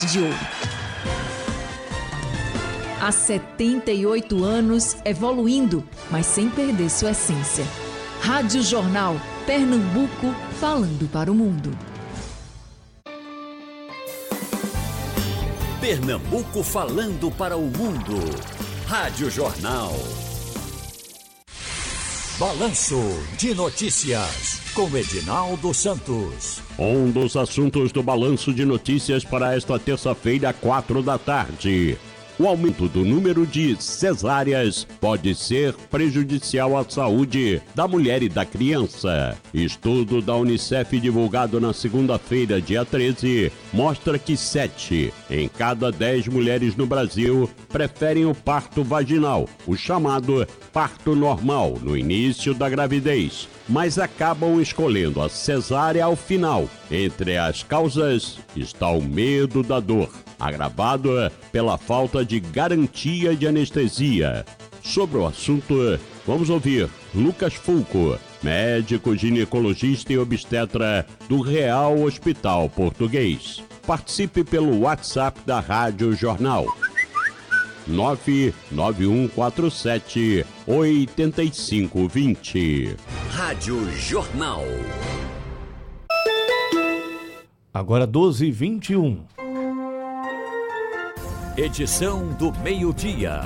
de ouro. Há 78 anos evoluindo, mas sem perder sua essência. Rádio Jornal, Pernambuco, falando para o mundo. Pernambuco falando para o mundo. Rádio Jornal. Balanço de Notícias, com Edinaldo Santos. Um dos assuntos do Balanço de Notícias para esta terça-feira, 16h. O aumento do número de cesáreas pode ser prejudicial à saúde da mulher e da criança. Estudo da Unicef divulgado na segunda-feira, dia 13, mostra que 7 em cada 10 mulheres no Brasil preferem o parto vaginal, o chamado parto normal, no início da gravidez, mas acabam escolhendo a cesárea ao final. Entre as causas está o medo da dor, agravado pela falta de garantia de anestesia. Sobre o assunto, vamos ouvir Lucas Fulco, médico ginecologista e obstetra do Real Hospital Português. Participe pelo WhatsApp da Rádio Jornal. 99147 8520. Rádio Jornal. Agora 12h21. Edição do meio-dia.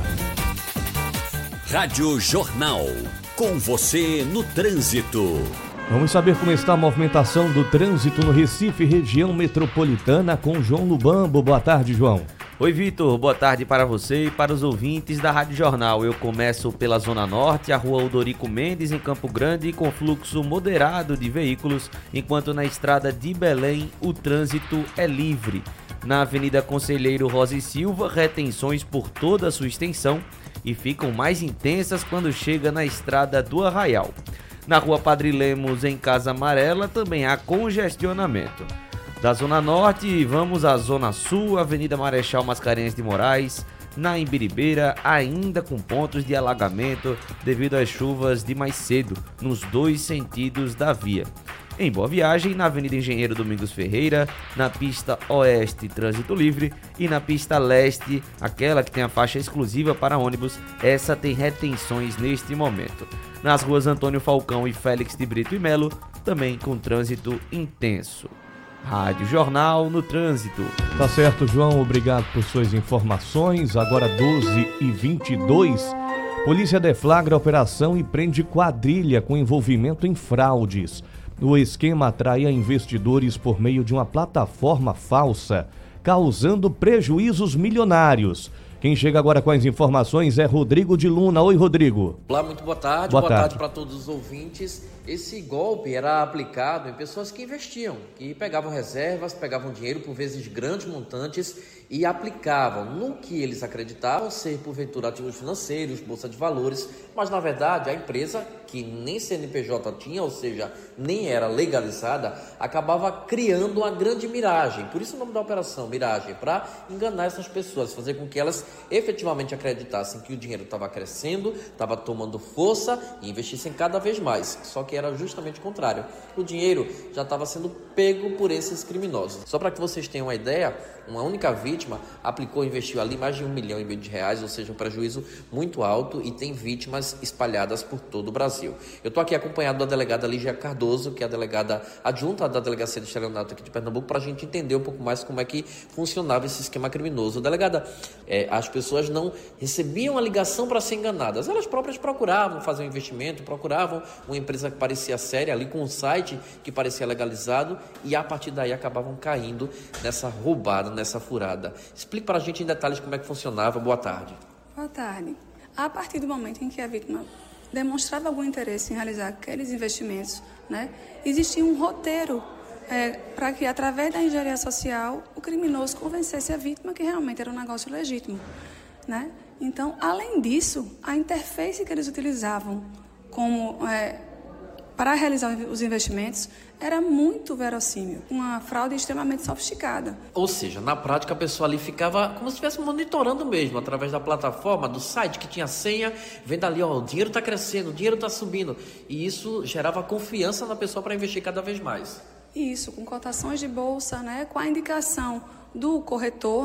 Rádio Jornal. Com você no trânsito. Vamos saber como está a movimentação do trânsito no Recife, região metropolitana, com João Lubambo. Boa tarde, João. Oi, Vitor. Boa tarde para você e para os ouvintes da Rádio Jornal. Eu começo pela Zona Norte, a rua Odorico Mendes, em Campo Grande, com fluxo moderado de veículos, enquanto na estrada de Belém o trânsito é livre. Na Avenida Conselheiro Rosa e Silva, retenções por toda a sua extensão e ficam mais intensas quando chega na estrada do Arraial. Na rua Padre Lemos, em Casa Amarela, também há congestionamento. Da Zona Norte, vamos à Zona Sul, Avenida Marechal Mascarenhas de Moraes, na Imbiribeira, ainda com pontos de alagamento devido às chuvas de mais cedo, nos dois sentidos da via. Em Boa Viagem, na Avenida Engenheiro Domingos Ferreira, na pista Oeste, trânsito livre, e na pista Leste, aquela que tem a faixa exclusiva para ônibus, essa tem retenções neste momento. Nas ruas Antônio Falcão e Félix de Brito e Melo, também com trânsito intenso. Rádio Jornal no trânsito. Tá certo, João. Obrigado por suas informações. Agora 12h22. Polícia deflagra a operação e prende quadrilha com envolvimento em fraudes. O esquema atrai investidores por meio de uma plataforma falsa, causando prejuízos milionários. Quem chega agora com as informações é Rodrigo de Luna. Oi, Rodrigo. Olá, muito boa tarde. Boa tarde para todos os ouvintes. Esse golpe era aplicado em pessoas que investiam, que pegavam reservas, pegavam dinheiro, por vezes grandes montantes, e aplicavam no que eles acreditavam ser, porventura, ativos financeiros, bolsa de valores, mas, na verdade, a empresa, que nem CNPJ tinha, ou seja, nem era legalizada, acabava criando uma grande miragem. Por isso o nome da operação, miragem, para enganar essas pessoas, fazer com que elas efetivamente acreditassem que o dinheiro estava crescendo, estava tomando força e investissem cada vez mais. Só que era justamente o contrário. O dinheiro já estava sendo pego por esses criminosos. Só para que vocês tenham uma ideia, uma única vítima aplicou e investiu ali mais de R$1,5 milhão, ou seja, um prejuízo muito alto, e tem vítimas espalhadas por todo o Brasil. Eu estou aqui acompanhado da delegada Lígia Cardoso, que é a delegada adjunta da Delegacia de Estelionato aqui de Pernambuco, para a gente entender um pouco mais como é que funcionava esse esquema criminoso. Delegada, as pessoas não recebiam a ligação para ser enganadas, elas próprias procuravam fazer um investimento, procuravam uma empresa que parecia séria, ali com um site que parecia legalizado, e a partir daí acabavam caindo nessa roubada, nessa furada. Explique para a gente em detalhes como é que funcionava. Boa tarde. Boa tarde. A partir do momento em que a vítima demonstrava algum interesse em realizar aqueles investimentos, existia um roteiro para que, através da engenharia social, o criminoso convencesse a vítima que realmente era um negócio legítimo. Então, além disso, a interface que eles utilizavam para realizar os investimentos era muito verossímil, uma fraude extremamente sofisticada. Ou seja, na prática a pessoa ali ficava como se estivesse monitorando mesmo, através da plataforma, do site que tinha senha, vendo ali, o dinheiro está crescendo, o dinheiro está subindo, e isso gerava confiança na pessoa para investir cada vez mais. Isso, com cotações de bolsa, com a indicação do corretor,